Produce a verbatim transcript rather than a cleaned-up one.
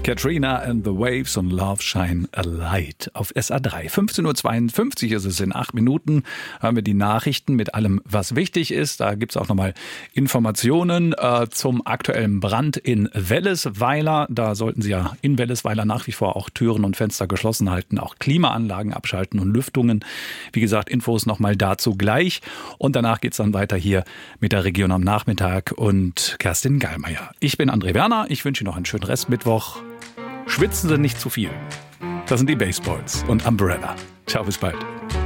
Katrina and the Waves und Love Shine a Light auf S A drei. fünfzehn Uhr zweiundfünfzig ist es, in acht Minuten haben wir die Nachrichten mit allem, was wichtig ist. Da gibt es auch nochmal Informationen äh, zum aktuellen Brand in Wellesweiler. Da sollten Sie ja in Wellesweiler nach wie vor auch Türen und Fenster geschlossen halten, auch Klimaanlagen abschalten und Lüftungen. Wie gesagt, Infos nochmal dazu gleich. Und danach geht es dann weiter hier mit der Region am Nachmittag und Kerstin Gallmeier. Ich bin André Werner. Ich wünsche Ihnen noch einen schönen Restmittwoch. Schwitzen Sie nicht zu viel. Das sind die Baseballs und Umbrella. Ciao, bis bald.